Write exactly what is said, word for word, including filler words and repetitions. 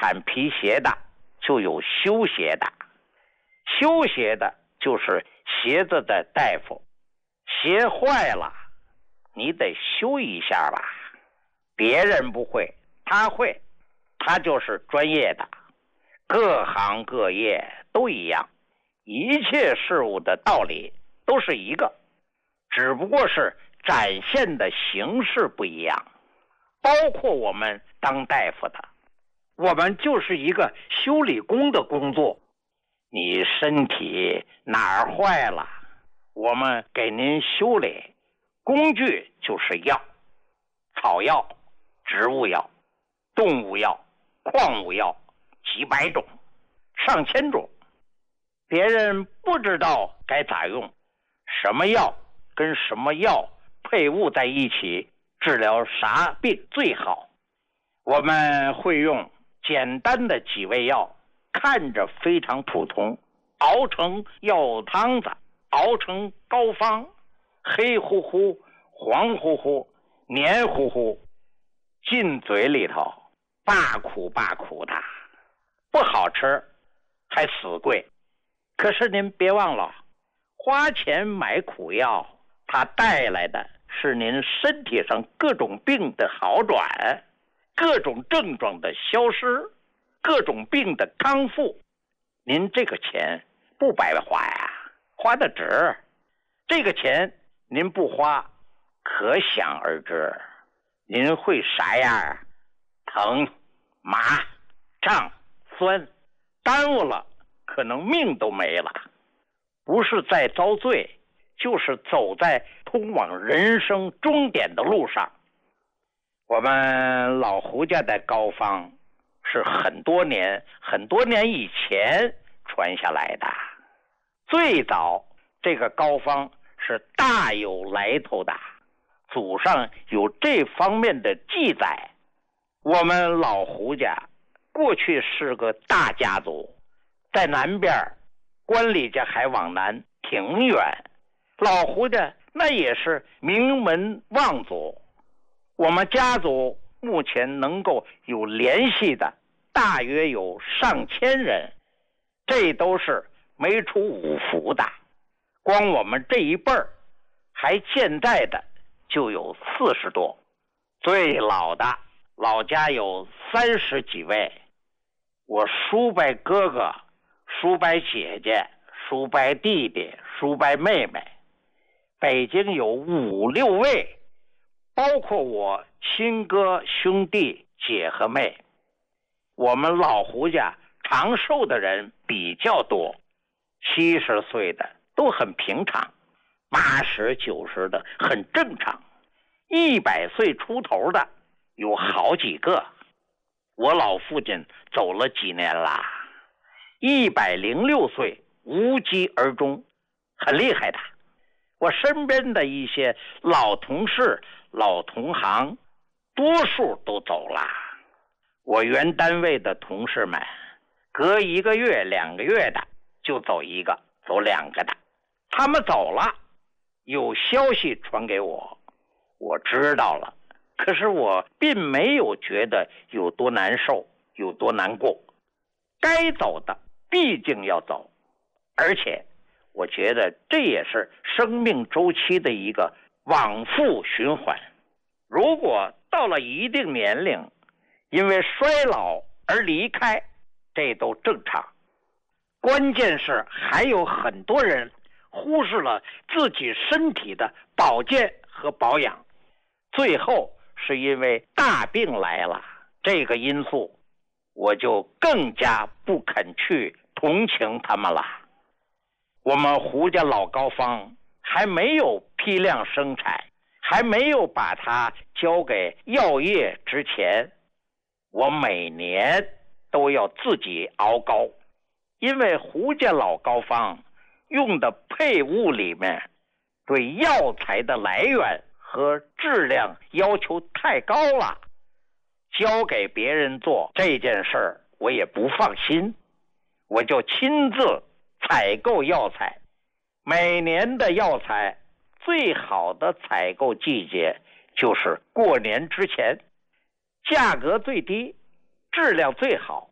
产皮鞋的，就有修鞋的。修鞋的就是鞋子的大夫，鞋坏了，你得修一下吧。别人不会，他会，他就是专业的。各行各业都一样，一切事物的道理都是一个，只不过是展现的形式不一样。包括我们当大夫的，我们就是一个修理工的工作。你身体哪儿坏了，我们给您修理，工具就是药，草药、植物药、动物药、矿物药，几百种、上千种。别人不知道该咋用，什么药跟什么药配伍在一起治疗啥病最好。我们会用简单的几味药，看着非常普通，熬成药汤子，熬成膏方，黑乎乎、黄乎乎、黏糊糊，进嘴里头罢苦罢苦的，不好吃，还死贵。可是您别忘了，花钱买苦药，它带来的是您身体上各种病的好转，各种症状的消失，各种病的康复。您这个钱不白花呀，花的值。这个钱您不花，可想而知您会啥样啊？疼、麻、胀、酸，耽误了可能命都没了。不是在遭罪，就是走在通往人生终点的路上。我们老胡家的膏方是很多年很多年以前传下来的，最早这个膏方是大有来头的，祖上有这方面的记载。我们老胡家过去是个大家族，在南边，关里家还往南挺远，老胡家那也是名门望族。我们家族目前能够有联系的大约有上千人，这都是没出五福的。光我们这一辈儿还健在的就有四十多，最老的老家有三十几位。我叔伯哥哥、叔伯姐姐、叔伯弟弟、叔伯妹妹，北京有五六位，包括我亲哥、兄弟、姐和妹。我们老胡家长寿的人比较多，七十岁的都很平常，八十九十的很正常，一百岁出头的有好几个。我老父亲走了几年啦，一百零六岁无疾而终，很厉害的。我身边的一些老同事、老同行，多数都走了。我原单位的同事们，隔一个月、两个月的就走一个，走两个的。他们走了，有消息传给我，我知道了。可是我并没有觉得有多难受，有多难过。该走的毕竟要走，而且我觉得这也是生命周期的一个往复循环。如果到了一定年龄，因为衰老而离开，这都正常。关键是还有很多人忽视了自己身体的保健和保养，最后是因为大病来了，这个因素我就更加不肯去同情他们了。我们胡家老膏方还没有批量生产，还没有把它交给药业之前，我每年都要自己熬膏，因为胡家老膏方用的配物里面对药材的来源和质量要求太高了，交给别人做这件事儿我也不放心，我就亲自采购药材。每年的药材最好的采购季节就是过年之前，价格最低，质量最好，